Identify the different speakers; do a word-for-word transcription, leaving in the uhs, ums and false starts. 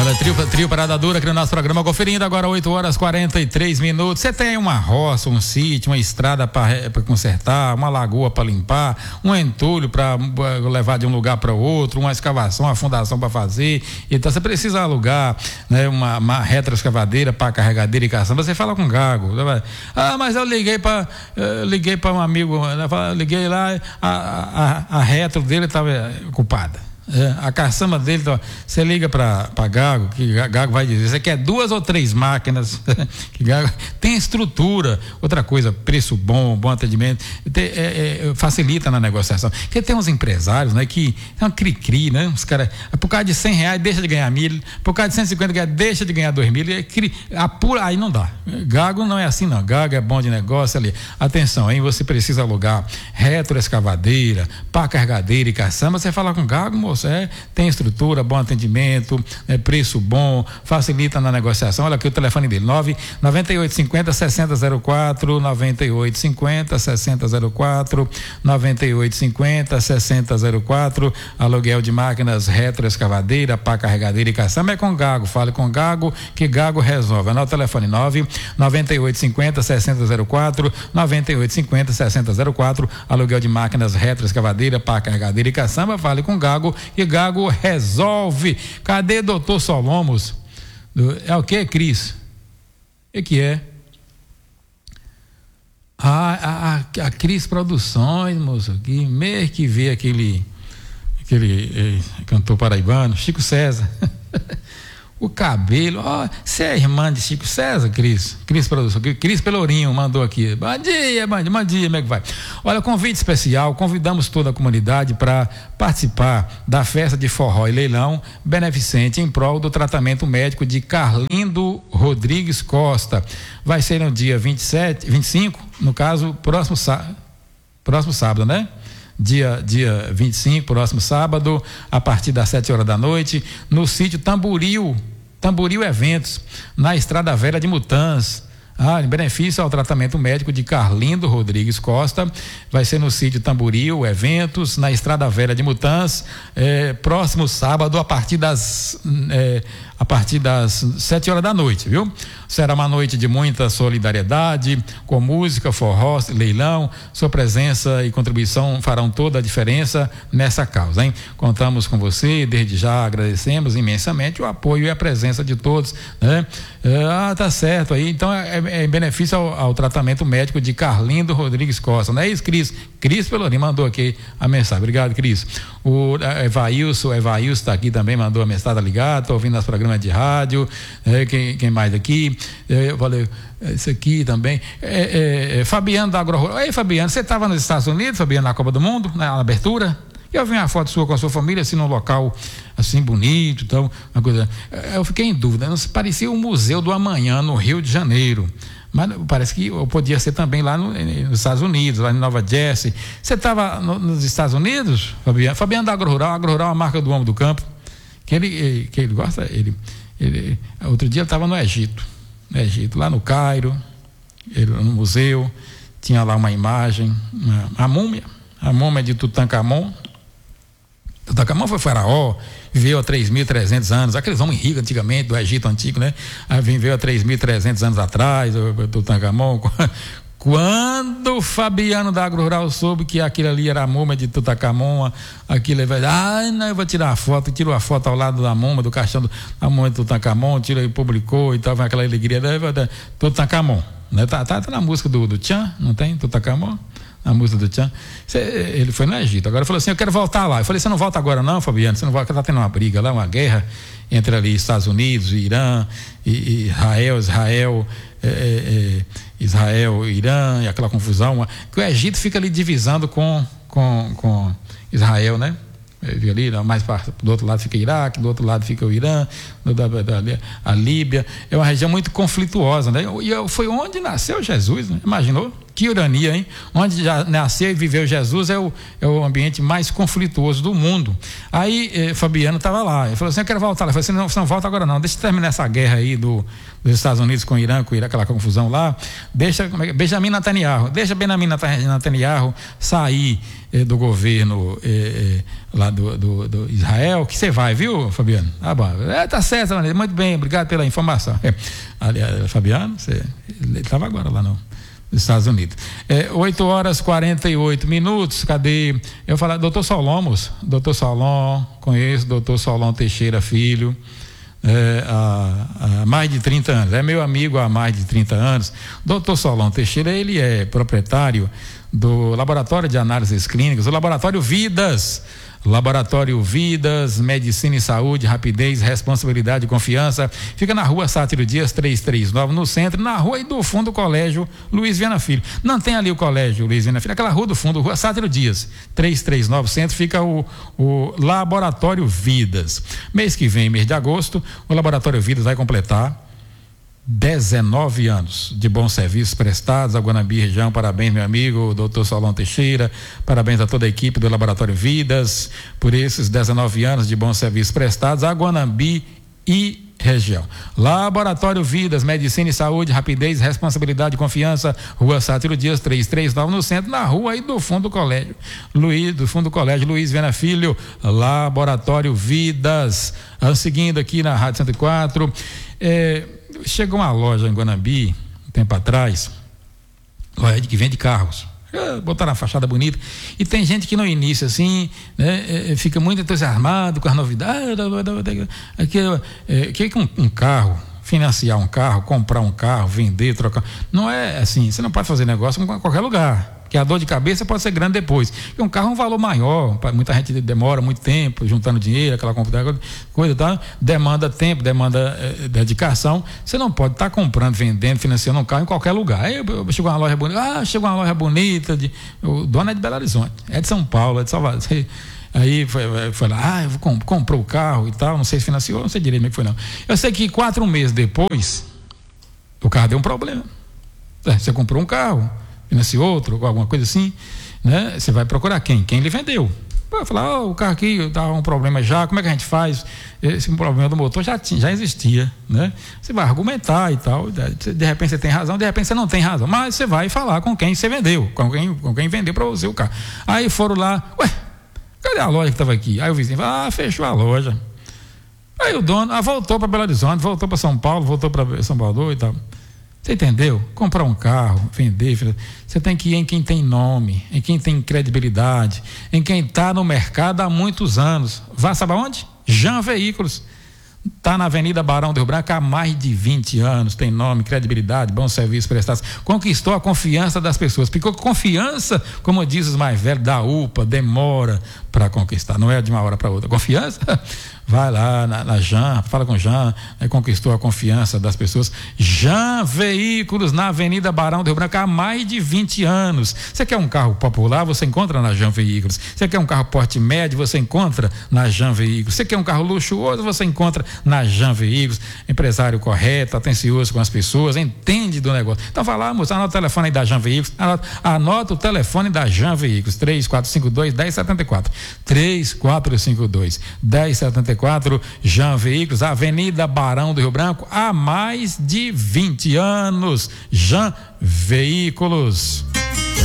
Speaker 1: Olha, trio, trio Parada Dura aqui no nosso programa, conferindo agora oito horas e quarenta e três minutos. Você tem uma roça, um sítio, uma estrada para consertar, uma lagoa para limpar, um entulho para levar de um lugar para outro, uma escavação, uma fundação para fazer. Então você precisa alugar, né, uma, uma retroescavadeira para carregadeira e caçamba. Você fala com o Gago. Ah, mas eu liguei para liguei para um amigo, liguei lá, a, a, a retro dele estava ocupada. É, a caçamba dele, então, você liga para Gago, que Gago vai dizer, você quer duas ou três máquinas, que Gago tem estrutura, outra coisa, preço bom, bom atendimento, tem, é, é, facilita na negociação, porque tem uns empresários, né, que é um cri-cri, né, os caras, por causa de cem reais deixa de ganhar mil, por causa de cento e cinquenta reais deixa de ganhar dois mil, é cri, apura, aí não dá. Gago não é assim não, Gago é bom de negócio ali. Atenção, hein, você precisa alugar retroescavadeira, pá carregadeira e caçamba, você fala com Gago, moço, é, tem estrutura, bom atendimento, é, preço bom, facilita na negociação. Olha aqui o telefone dele, nove nove oito cinco zero seis zero zero quatro, nove oito cinco zero seis zero zero quatro, nove oito cinco zero seis zero zero quatro, aluguel de máquinas, retroescavadeira, pá carregadeira e caçamba é com Gago. Fale com Gago que Gago resolve. Anota o telefone nove nove oito cinco zero seis zero zero quatro, nove oito cinco zero seis zero zero quatro, aluguel de máquinas, retroescavadeira, pá carregadeira e caçamba. Fale com Gago e Gago resolve. Cadê doutor Solomos? É o que, Cris? O que é? Ah, a, a, a Cris Produções, moço, que mês que vê aquele aquele eh, cantor paraibano, Chico César. O cabelo, ó, você é irmã de Chico César, Cris? Cris Produção, Cris Pelourinho mandou aqui. Bom dia, bom dia, bom dia, como é que vai? Olha, convite especial, convidamos toda a comunidade para participar da festa de forró e leilão beneficente em prol do tratamento médico de Carlindo Rodrigues Costa. Vai ser no dia vinte e sete, vinte e cinco, no caso, próximo sábado, próximo sábado, né? Dia, dia vinte e cinco, próximo sábado, a partir das sete horas da noite, no sítio Tamboril, Tamboril Eventos, na Estrada Velha de Mutãs. Ah, em benefício ao tratamento médico de Carlindo Rodrigues Costa, vai ser no sítio Tamboril Eventos, na Estrada Velha de Mutãs, eh, próximo sábado, a partir das eh, a partir das sete horas da noite, viu? Será uma noite de muita solidariedade, com música, forró, leilão. Sua presença e contribuição farão toda a diferença nessa causa, hein? Contamos com você, desde já agradecemos imensamente o apoio e a presença de todos, né? Ah, tá certo aí, então é, é em benefício ao, ao tratamento médico de Carlindo Rodrigues Costa, não é isso, Cris? Cris Pelourinho mandou aqui a mensagem, obrigado, Cris. O Evailson, Evailson está aqui também, mandou a mensagem, tá ligado, tô ouvindo os programas de rádio, é, quem, quem mais aqui, é, eu falei, isso aqui também, é, é, Fabiano da Agro. Ei, Fabiano, você estava nos Estados Unidos, Fabiano, na Copa do Mundo, na abertura? Eu vi uma foto sua com a sua família, assim, num local, assim, bonito, então, uma coisa, eu fiquei em dúvida, não parecia o Museu do Amanhã, no Rio de Janeiro, mas parece que podia ser também lá no, nos Estados Unidos, lá em Nova Jersey. Você estava no, nos Estados Unidos, Fabiano? Fabiano da Agro Rural, Agro Rural é a marca do homem do campo, que ele, que ele gosta, ele, ele outro dia ele estava no Egito, no Egito, lá no Cairo, ele, no museu, tinha lá uma imagem, uma, a múmia, a múmia de Tutankhamon. Tutankhamon foi faraó, viveu há três mil e trezentos anos, aqueles homens ricos antigamente, do Egito antigo, né? Viveu há três mil e trezentos anos atrás, o Tutankhamon. Quando o Fabiano da Agro Rural soube que aquilo ali era a múmia de Tutankhamon, aquilo vai, ah, não, eu vou tirar a foto, tirou a foto ao lado da múmia, do caixão da múmia de Tutankhamon, tirou e publicou e tal, aquela alegria, Tutankhamon, né? Tá, tá, tá na música do, do Tchan, não tem? Tutankhamon? A música do Tchan, ele foi no Egito, agora falou assim, eu quero voltar lá. Eu falei, você não volta agora não, Fabiano, você não volta, tá tendo uma briga lá, uma guerra entre ali Estados Unidos, Irã, e, e Israel, Israel, é, é, Israel, Irã, e aquela confusão, uma, que o Egito fica ali divisando com, com, com Israel, né? Ali, mais para, do outro lado fica o Iraque, do outro lado fica o Irã, do, da, da, a Líbia, é uma região muito conflituosa, né? E foi onde nasceu Jesus, né? Imaginou? Que ironia, hein? Onde já nasceu e viveu Jesus é o, é o ambiente mais conflituoso do mundo. Aí eh, Fabiano estava lá, ele falou assim, eu quero voltar. Eu falei assim, não, você não volta agora não, deixa eu terminar essa guerra aí do, dos Estados Unidos com o Irã, com o Irã, aquela confusão lá, deixa Benjamin Netanyahu, deixa Benjamin Netanyahu sair eh, do governo eh, eh, lá do, do, do Israel, que você vai, viu, Fabiano? Ah, bom, é, tá certo, muito bem, obrigado pela informação. É, aliás, Fabiano, você, ele estava agora lá não. Estados Unidos. É, oito horas e quarenta e oito minutos, cadê? Eu falar, doutor Solon, moço, doutor Solon, conheço, doutor Solon Teixeira Filho, é, há, há mais de trinta anos, é meu amigo há mais de trinta anos. Doutor Solon Teixeira, ele é proprietário do Laboratório de Análises Clínicas, o Laboratório Vidas. Laboratório Vidas, Medicina e Saúde, rapidez, responsabilidade e confiança. Fica na rua Sátiro Dias trezentos e trinta e nove, no centro, na rua e do fundo do colégio Luiz Viana Filho. Não tem ali o colégio Luiz Viana Filho, aquela rua do fundo, rua Sátiro Dias trezentos e trinta e nove, centro, fica o, o Laboratório Vidas. Mês que vem, mês de agosto, o Laboratório Vidas vai completar dezenove anos de bons serviços prestados à Guanambi região. Parabéns, meu amigo doutor Solon Teixeira, parabéns a toda a equipe do Laboratório Vidas por esses dezenove anos de bons serviços prestados à Guanambi e região. Laboratório Vidas, Medicina e Saúde, rapidez, responsabilidade e confiança, rua Sátiro Dias trezentos e trinta e nove, no centro, na rua aí do fundo do colégio Luiz, do fundo do colégio Luiz Viana Filho. Laboratório Vidas. Seguindo aqui na Rádio cento e quatro, é, chegou uma loja em Guanambi um tempo atrás, loja que vende carros, botaram a fachada bonita, e tem gente que no início assim, né, fica muito entusiasmado com as novidades, que, é, que um, um carro, financiar um carro, comprar um carro, vender, trocar, não é assim, você não pode fazer negócio em qualquer lugar, que a dor de cabeça pode ser grande depois, porque um carro é um valor maior, muita gente demora muito tempo juntando dinheiro, aquela coisa, tá? Demanda tempo, demanda eh, dedicação. Você não pode estar tá comprando, vendendo, financiando um carro em qualquer lugar. Aí chegou uma loja bonita, ah, chegou uma loja bonita, de, o dono é de Belo Horizonte, é de São Paulo, é de Salvador. Aí foi, foi lá, ah, eu comp, comprou o carro e tal, não sei se financiou, não sei direito como é que foi não. Eu sei que quatro meses depois, o carro deu um problema. É, você comprou um carro, financiou outro, alguma coisa assim, né? Você vai procurar quem? Quem lhe vendeu. Vai falar, oh, o carro aqui dá um problema já, como é que a gente faz? Esse problema do motor já, tinha, já existia, né? Você vai argumentar e tal, de repente você tem razão, de repente você não tem razão, mas você vai falar com quem você vendeu, com quem, com quem vendeu para você o carro. Aí foram lá, ué, cadê a loja que estava aqui? Aí o vizinho falou, ah, fechou a loja. Aí o dono, ah, voltou para Belo Horizonte, voltou para São Paulo, voltou para São Paulo e tal. Você entendeu? Comprar um carro, vender, você tem que ir em quem tem nome, em quem tem credibilidade, em quem está no mercado há muitos anos. Vá, sabe aonde? Jan Veículos. Está na Avenida Barão do Rio Branco há mais de vinte anos, tem nome, credibilidade, bons serviços prestados, conquistou a confiança das pessoas, porque confiança, como diz os mais velhos, da U P A, demora para conquistar, não é de uma hora para outra. Confiança, vai lá na, na Jan, fala com o Jan, né, conquistou a confiança das pessoas. Jan Veículos, na Avenida Barão do Rio Branco há mais de vinte anos. Você quer um carro popular, você encontra na Jan Veículos. Você quer um carro porte médio, você encontra na Jan Veículos. Você quer um carro luxuoso, você encontra na Jan Veículos. Empresário correto, atencioso com as pessoas, entende do negócio. Então vai lá, moça, anota o telefone aí da Jan Veículos, anota, anota o telefone da Jan Veículos, três quatro cinco dois, um zero sete quatro, três quatro cinco dois, um zero sete quatro, Jan Veículos, Avenida Barão do Rio Branco, há mais de vinte anos. Jan Veículos.